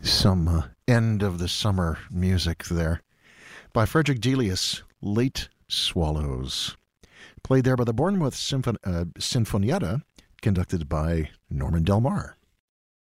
Some end of the summer music there by Frederick Delius, Late Swallows. Played there by the Bournemouth Sinfonietta, conducted by Norman Del Mar.